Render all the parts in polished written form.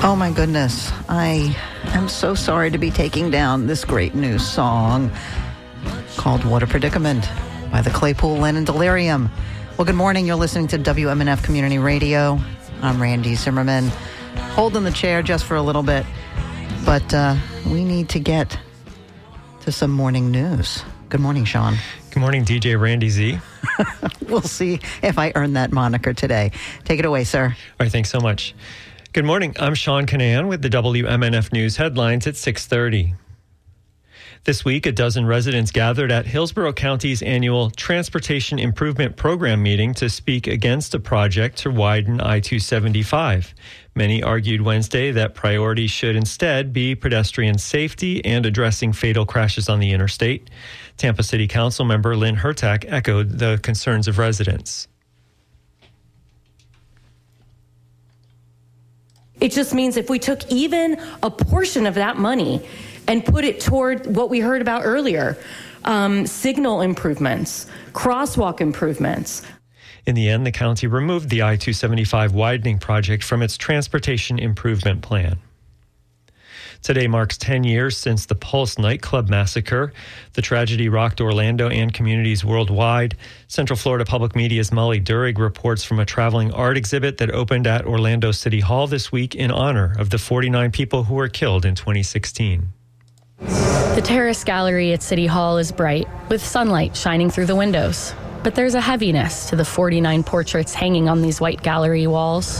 Oh my goodness. I am so sorry to be taking down this great new song called What a Predicament by the Claypool Lennon Delirium. Well, good morning. You're listening to WMNF Community Radio. I'm Randy Zimmerman, holding the chair just for a little bit, but we need to get to some morning news. Good morning, Sean. Good morning, DJ Randy Z. We'll see if I earn that moniker today. Take it away, sir. All right, thanks so much. Good morning. I'm Sean Canan with the WMNF News headlines at 6:30. This week, a dozen residents gathered at Hillsborough County's annual Transportation Improvement Program meeting to speak against a project to widen I-275. Many argued Wednesday that priority should instead be pedestrian safety and addressing fatal crashes on the interstate. Tampa City Council member Lynn Hertak echoed the concerns of residents. It just means if we took even a portion of that money and put it toward what we heard about earlier, signal improvements, crosswalk improvements. In the end, the county removed the I-275 widening project from its transportation improvement plan. Today marks 10 years since the Pulse nightclub massacre. The tragedy rocked Orlando and communities worldwide. Central Florida Public Media's Molly Durig reports from a traveling art exhibit that opened at Orlando City Hall this week in honor of the 49 people who were killed in 2016. The terrace gallery at City Hall is bright, with sunlight shining through the windows. But there's a heaviness to the 49 portraits hanging on these white gallery walls.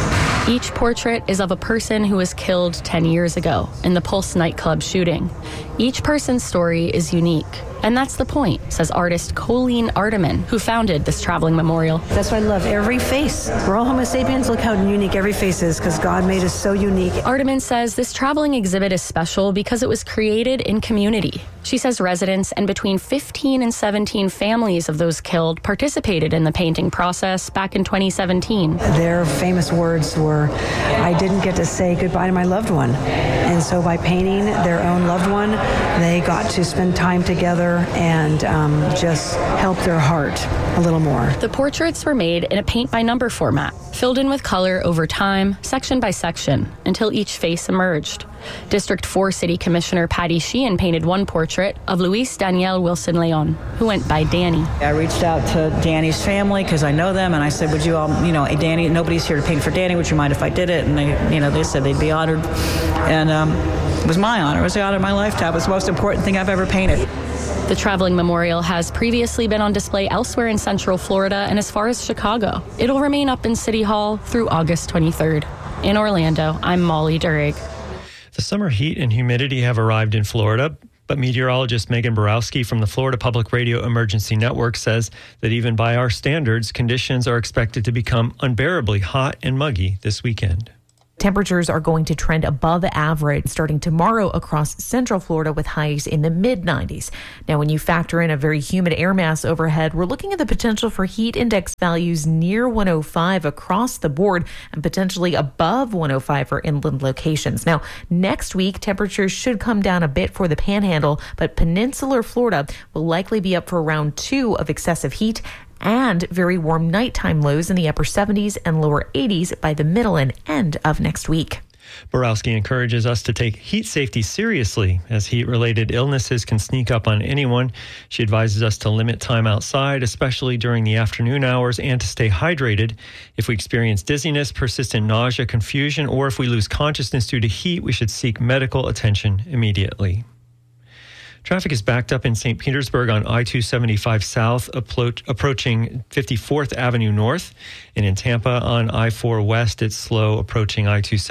Each portrait is of a person who was killed 10 years ago in the Pulse nightclub shooting. Each person's story is unique. And that's the point, says artist Colleen Arteman, who founded this traveling memorial. That's why I love every face. We're all Homo sapiens. Look how unique every face is, because God made us so unique. Arteman says this traveling exhibit is special because it was created in community. She says residents and between 15 and 17 families of those killed participated in the painting process back in 2017. Their famous words were, I didn't get to say goodbye to my loved one. And so by painting their own loved one, they got to spend time together and just help their heart a little more. The portraits were made in a paint-by-number format, filled in with color over time, section by section, until each face emerged. District 4 City Commissioner Patty Sheehan painted one portrait of Luis Daniel Wilson Leon, who went by Danny. I reached out to Danny's family because I know them, and I said, would you all, hey, Danny, nobody's here to paint for Danny. Would you mind if I did it? And they said they'd be honored. And it was my honor. It was the honor of my lifetime. It was the most important thing I've ever painted. The traveling memorial has previously been on display elsewhere in Central Florida and as far as Chicago. It'll remain up in City Hall through August 23rd. In Orlando, I'm Molly Durig. The summer heat and humidity have arrived in Florida, but meteorologist Megan Borowski from the Florida Public Radio Emergency Network says that even by our standards, conditions are expected to become unbearably hot and muggy this weekend. Temperatures are going to trend above average starting tomorrow across Central Florida with highs in the mid-90s. Now, when you factor in a very humid air mass overhead, we're looking at the potential for heat index values near 105 across the board and potentially above 105 for inland locations. Now, next week, temperatures should come down a bit for the Panhandle, but peninsular Florida will likely be up for round 2 of excessive heat and very warm nighttime lows in the upper 70s and lower 80s by the middle and end of next week. Borowski encourages us to take heat safety seriously, as heat-related illnesses can sneak up on anyone. She advises us to limit time outside, especially during the afternoon hours, and to stay hydrated. If we experience dizziness, persistent nausea, confusion, or if we lose consciousness due to heat, we should seek medical attention immediately. Traffic is backed up in St. Petersburg on I-275 South, approaching 54th Avenue North, and in Tampa on I-4 West, it's slow approaching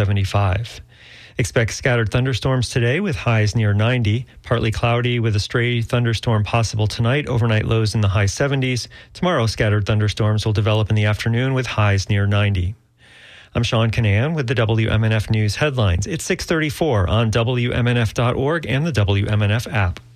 I-275. Expect scattered thunderstorms today with highs near 90, partly cloudy with a stray thunderstorm possible tonight, overnight lows in the high 70s. Tomorrow, scattered thunderstorms will develop in the afternoon with highs near 90. I'm Sean Canan with the WMNF News headlines. It's 6:34 on WMNF.org and the WMNF app.